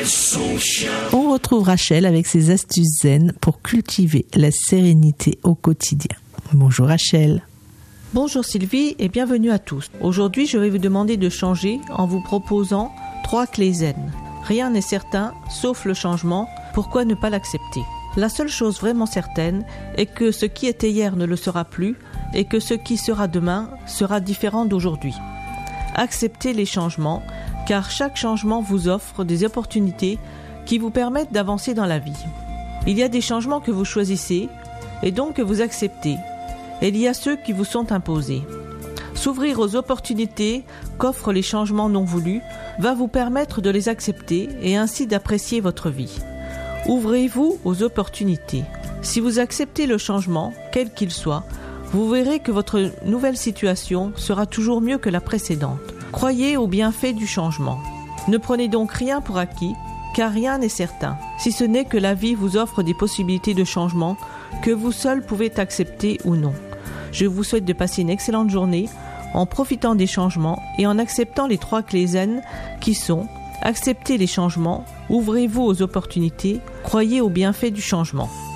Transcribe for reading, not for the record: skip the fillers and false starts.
On retrouve Rachel avec ses astuces zen pour cultiver la sérénité au quotidien. Bonjour Rachel. Bonjour Sylvie et bienvenue à tous. Aujourd'hui, je vais vous demander de changer en vous proposant 3 clés zen. Rien n'est certain, sauf le changement. Pourquoi ne pas l'accepter ? La seule chose vraiment certaine est que ce qui était hier ne le sera plus et que ce qui sera demain sera différent d'aujourd'hui. Acceptez les changements, car chaque changement vous offre des opportunités qui vous permettent d'avancer dans la vie. Il y a des changements que vous choisissez et donc que vous acceptez. Et il y a ceux qui vous sont imposés. S'ouvrir aux opportunités qu'offrent les changements non voulus va vous permettre de les accepter et ainsi d'apprécier votre vie. Ouvrez-vous aux opportunités. Si vous acceptez le changement, quel qu'il soit, vous verrez que votre nouvelle situation sera toujours mieux que la précédente. Croyez au bienfait du changement. Ne prenez donc rien pour acquis, car rien n'est certain, si ce n'est que la vie vous offre des possibilités de changement que vous seul pouvez accepter ou non. Je vous souhaite de passer une excellente journée en profitant des changements et en acceptant les 3 clés zen qui sont: acceptez les changements, ouvrez-vous aux opportunités, croyez au bienfait du changement.